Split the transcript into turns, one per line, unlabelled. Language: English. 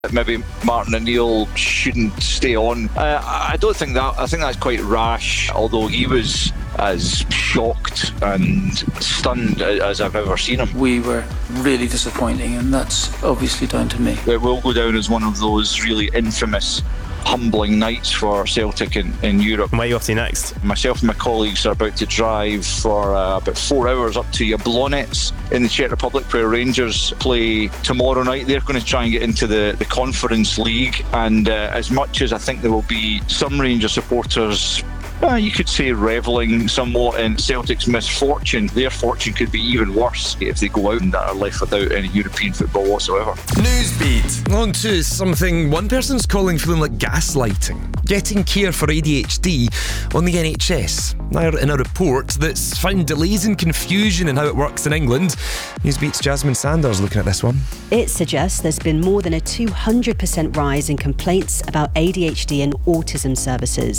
Maybe Martin O'Neill shouldn't stay on. I don't think that. I think that's quite rash, although he was as shocked and stunned as I've ever seen him.
We were really disappointing, and that's obviously down to me.
It will go down as one of those really infamous, humbling nights for Celtic in Europe.
And where are you off to next?
Myself and my colleagues are about to drive for about 4 hours up to Jablonec in the Czech Republic, where Rangers play tomorrow night. They're going to try and get into the Conference League, and as much as I think there will be some Rangers supporters, you could say, revelling somewhat in Celtic's misfortune, their fortune could be even worse if they go out and are left without any European football whatsoever.
Newsbeat. On to something one person's calling feeling like gaslighting. Getting care for ADHD on the NHS. Now, in a report that's found delays and confusion in how it works in England, Newsbeat's Jasmine Sanders looking at this one.
It suggests there's been more than a 200% rise in complaints about ADHD and autism services.